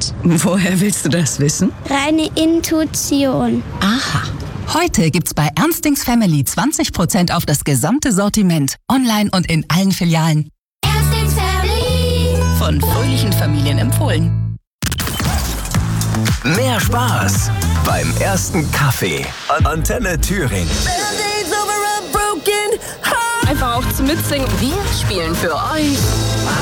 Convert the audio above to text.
aus. Woher willst du das wissen? Reine Intuition. Aha. Heute gibt's bei Ernstings Family 20% auf das gesamte Sortiment. Online und in allen Filialen. Ernstings Family. Von fröhlichen Familien empfohlen. Mehr Spaß beim ersten Kaffee. Antenne Thüringen. Einfach auch zu mitsingen. Wir spielen für euch